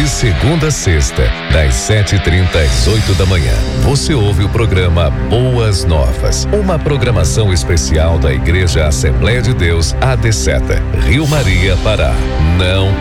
De segunda a sexta, das 7h30 às 8 da manhã, você ouve o programa Boas Novas, uma programação especial da Igreja Assembleia de Deus, AD Seta, Rio Maria, Pará. Não